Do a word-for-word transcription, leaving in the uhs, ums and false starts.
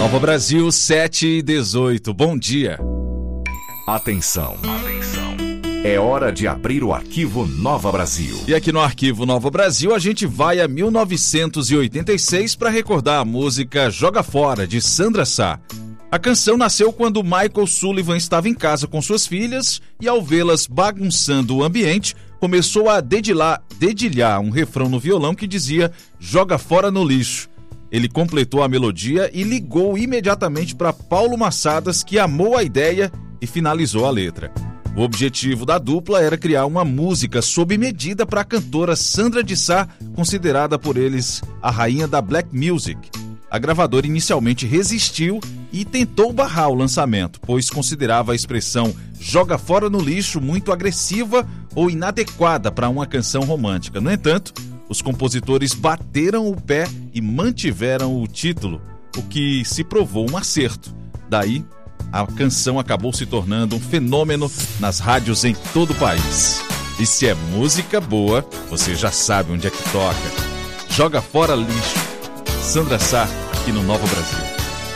Nova Brasil, sete e dezoito. Bom dia. Atenção. Atenção. É hora de abrir o arquivo Nova Brasil. E aqui no arquivo Nova Brasil a gente vai a mil novecentos e oitenta e seis para recordar a música Joga Fora, de Sandra Sá. A canção nasceu quando Michael Sullivan estava em casa com suas filhas e, ao vê-las bagunçando o ambiente, começou a dedilhar, dedilhar um refrão no violão que dizia "Joga fora no lixo". Ele completou a melodia e ligou imediatamente para Paulo Massadas, que amou a ideia e finalizou a letra. O objetivo da dupla era criar uma música sob medida para a cantora Sandra de Sá, considerada por eles a rainha da black music. A gravadora inicialmente resistiu e tentou barrar o lançamento, pois considerava a expressão "joga fora no lixo" muito agressiva ou inadequada para uma canção romântica. No entanto, os compositores bateram o pé e mantiveram o título, o que se provou um acerto. Daí, a canção acabou se tornando um fenômeno nas rádios em todo o país. E se é música boa, você já sabe onde é que toca. Joga fora lixo. Sandra Sá, aqui no Nova Brasil.